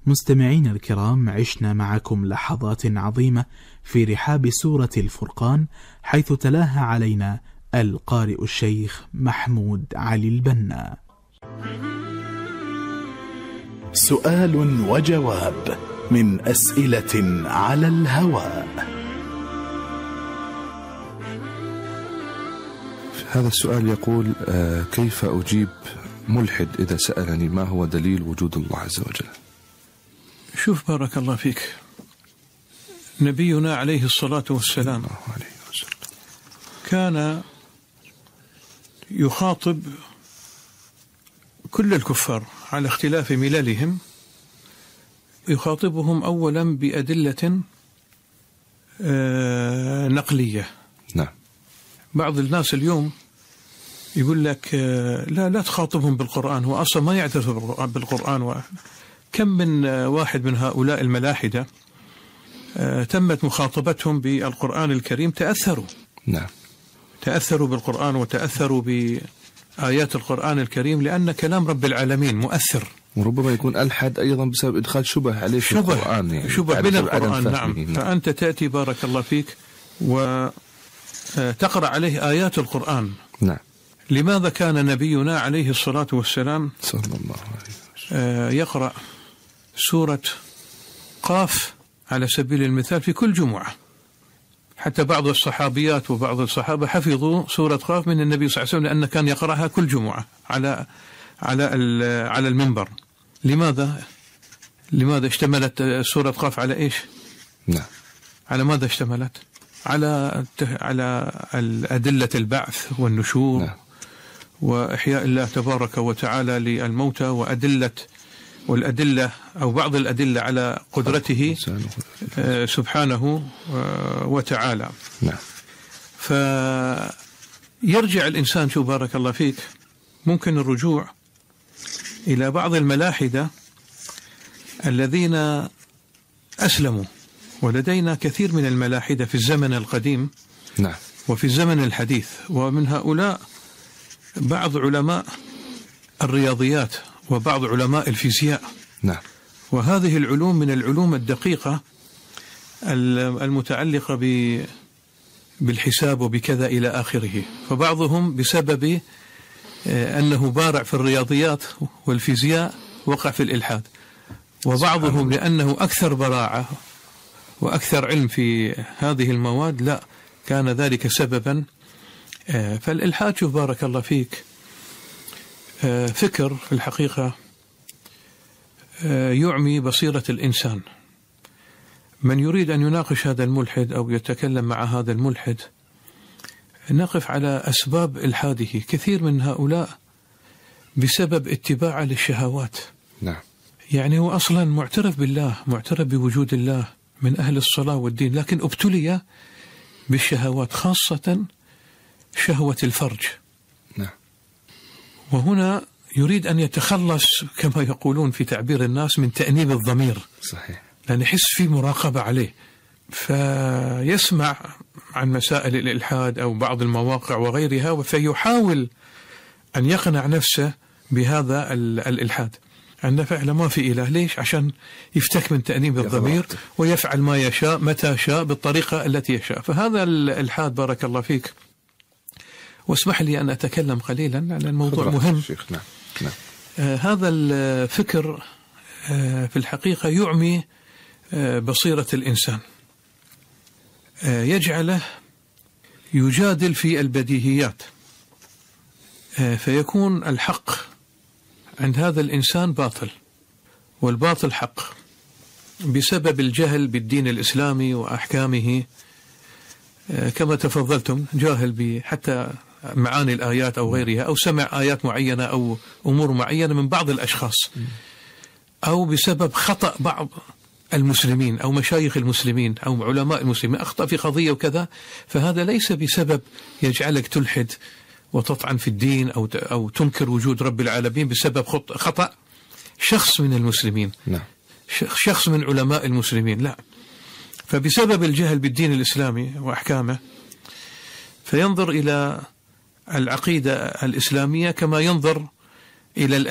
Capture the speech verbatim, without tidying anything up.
مستمعين الكرام، عشنا معكم لحظات عظيمة في رحاب سورة الفرقان، حيث تلاها علينا القارئ الشيخ محمود علي البنا. سؤال وجواب من أسئلة على الهواء. هذا السؤال يقول: كيف أجيب ملحد إذا سألني ما هو دليل وجود الله عز وجل؟ شوف بارك الله فيك، نبينا عليه الصلاة والسلام كان يخاطب كل الكفار على اختلاف مللهم، يخاطبهم أولا بأدلة نقلية. نعم. بعض الناس اليوم يقول لك لا لا تخاطبهم بالقرآن، هو أصلا ما يعترف بالقرآن. كم من واحد من هؤلاء الملاحدة تمت مخاطبتهم بالقرآن الكريم، تأثروا. نعم. تأثروا بالقرآن وتأثروا بآيات القرآن الكريم، لأن كلام رب العالمين مؤثر. وربما يكون ألحد أيضا بسبب إدخال شبه عليه في شبه القرآن، يعني شبه من القرآن. نعم. نعم. فأنت تأتي بارك الله فيك وتقرأ عليه آيات القرآن. نعم. لماذا كان نبينا عليه الصلاة والسلام صلى الله عليه وسلم يقرأ سورة قاف على سبيل المثال في كل جمعة؟ حتى بعض الصحابيات وبعض الصحابة حفظوا سورة قاف من النبي صلى الله عليه وسلم، لأنه كان يقرأها كل جمعة على على على المنبر. لماذا؟ لماذا اشتملت سورة قاف على إيش؟ نعم. على ماذا اشتملت؟ على على أدلة البعث والنشور. نعم. وإحياء الله تبارك وتعالى للموتى، وأدلة والأدلة أو بعض الأدلة على قدرته سبحانه وتعالى. نعم. فيرجع الإنسان، شو بارك الله فيك، ممكن الرجوع إلى بعض الملاحدة الذين أسلموا، ولدينا كثير من الملاحدة في الزمن القديم. نعم. وفي الزمن الحديث، ومن هؤلاء بعض علماء الرياضيات وبعض علماء الفيزياء. نعم. وهذه العلوم من العلوم الدقيقة المتعلقة بالحساب وبكذا إلى آخره. فبعضهم بسبب أنه بارع في الرياضيات والفيزياء وقع في الإلحاد، وبعضهم لأنه أكثر براعة وأكثر علم في هذه المواد لا كان ذلك سببا. فالإلحاد، شوف بارك الله فيك، فكر في الحقيقة يعمي بصيرة الإنسان. من يريد أن يناقش هذا الملحد أو يتكلم مع هذا الملحد، نقف على أسباب إلحاده. كثير من هؤلاء بسبب اتباع للشهوات. نعم. يعني هو أصلا معترف بالله، معترف بوجود الله، من أهل الصلاة والدين، لكن ابتلي بالشهوات، خاصة شهوة الفرج. نعم. وهنا يريد أن يتخلص كما يقولون في تعبير الناس من تأنيب الضمير. صحيح. لأن يحس في مراقبة عليه، فيسمع عن مسائل الإلحاد أو بعض المواقع وغيرها، فيحاول أن يقنع نفسه بهذا الإلحاد، أن فعلا ما في إله. ليش؟ عشان يفتك من تأنيب الضمير ويفعل ما يشاء متى شاء بالطريقة التي يشاء. فهذا الإلحاد بارك الله فيك. واسمح لي أن أتكلم قليلا لأن الموضوع مهم. نعم. نعم. آه هذا الفكر آه في الحقيقة يعمي آه بصيرة الإنسان، آه يجعله يجادل في البديهيات، آه فيكون الحق عند هذا الإنسان باطل، والباطل حق، بسبب الجهل بالدين الإسلامي وأحكامه. آه كما تفضلتم، جاهل بحتى معاني الآيات أو غيرها، أو سمع آيات معينة أو أمور معينة من بعض الأشخاص، أو بسبب خطأ بعض المسلمين أو مشايخ المسلمين أو علماء المسلمين أخطأ في قضية وكذا. فهذا ليس بسبب يجعلك تلحد وتطعن في الدين أو أو تنكر وجود رب العالمين بسبب خطأ شخص من المسلمين. نعم. شخص من علماء المسلمين، لا. فبسبب الجهل بالدين الإسلامي وأحكامه فينظر إلى العقيدة الإسلامية كما ينظر إلى